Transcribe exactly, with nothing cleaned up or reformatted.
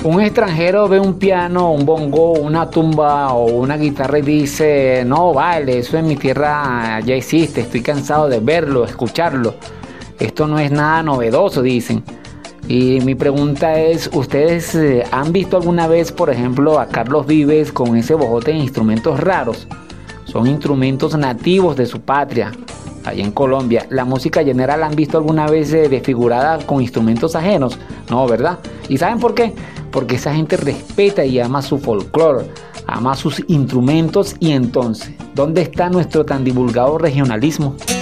Un extranjero ve un piano, un bongo, una tumba o una guitarra y dice, no vale, eso en mi tierra ya existe, estoy cansado de verlo, escucharlo. Esto no es nada novedoso, dicen. Y mi pregunta es, ¿ustedes eh, han visto alguna vez, por ejemplo, a Carlos Vives con ese bojote de instrumentos raros? Son instrumentos nativos de su patria, allá en Colombia. ¿La música llanera la han visto alguna vez eh, desfigurada con instrumentos ajenos? No, ¿verdad? ¿Y saben por qué? Porque esa gente respeta y ama su folclore, ama sus instrumentos. Y entonces, ¿dónde está nuestro tan divulgado regionalismo?